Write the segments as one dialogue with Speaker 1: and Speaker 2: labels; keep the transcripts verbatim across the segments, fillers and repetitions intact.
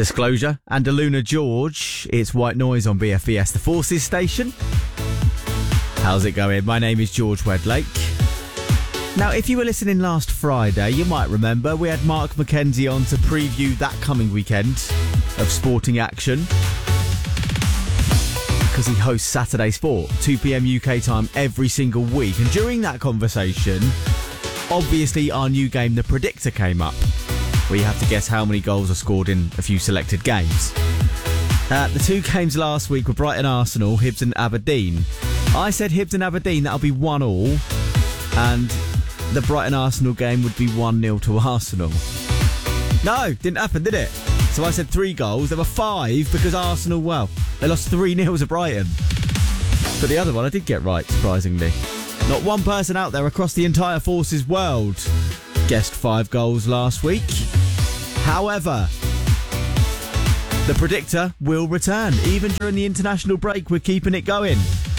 Speaker 1: Disclosure, and Aluna George. It's White Noise on B F B S, the Forces station. How's it going? My name is George Wedlake. Now, if you were listening last Friday, you might remember we had Mark McKenzie on to preview that coming weekend of sporting action, because he hosts Saturday Sport, two p.m. U K time every single week. And during that conversation, obviously our new game, The Predictor, came up, where you have to guess how many goals are scored in a few selected games. Uh, the two games last week were Brighton Arsenal, Hibs and Aberdeen. I said Hibs and Aberdeen, that'll be one all, and the Brighton Arsenal game would be one nil to Arsenal. No, didn't happen, did it? So I said three goals. There were five because Arsenal, well, they lost three nil to Brighton. But the other one I did get right, surprisingly. Not one person out there across the entire Forces world guessed five goals last week. However, the Predictor will return. Even during the international break, we're keeping it going.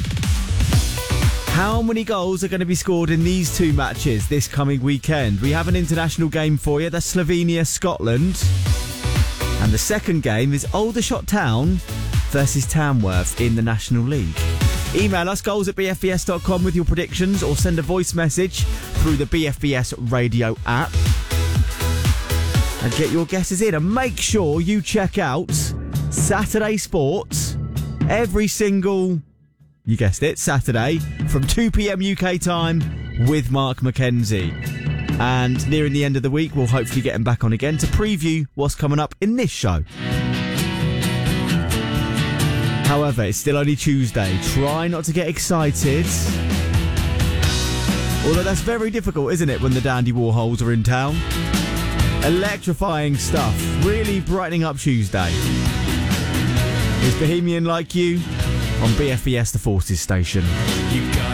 Speaker 1: How many goals are going to be scored in these two matches this coming weekend? We have an international game for you. That's Slovenia-Scotland. And the second game is Aldershot Town versus Tamworth in the National League. Email us, goals at b f b s dot com with your predictions, or send a voice message through the B F B S radio app. And get your guesses in. And make sure you check out Saturday Sport every single... You guessed it, Saturday, from two p.m. U K time with Mark McKenzie. And nearing the end of the week, we'll hopefully get him back on again to preview what's coming up in this show. However, it's still only Tuesday. Try not to get excited. Although that's very difficult, isn't it, when the Dandy Warhols are in town? Electrifying stuff. Really brightening up Tuesday. Is Bohemian Like You? On B F B S, the Forces station. You got